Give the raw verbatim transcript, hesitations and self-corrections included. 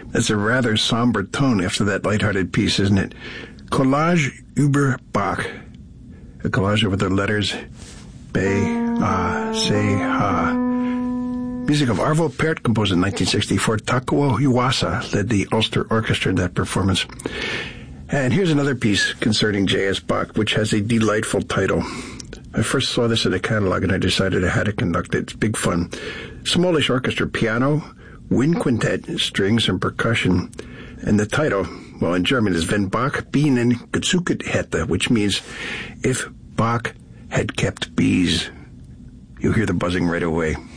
That's a rather somber tone after that lighthearted piece, isn't it? Collage über Bach. A collage over the letters B, A, C, H. Music of Arvo Pärt, composed in nineteen sixty-four. Takuo Iwasa led the Ulster Orchestra in that performance. And here's another piece concerning J S. Bach, which has a delightful title. I first saw this in a catalog and I decided I had to conduct it. It's big fun. Smallish orchestra, piano, wind quintet, strings, and percussion. And the title, well, in German, is Wenn Bach Bienen gezüchtet hätte, which means if Bach had kept bees. You'll hear the buzzing right away.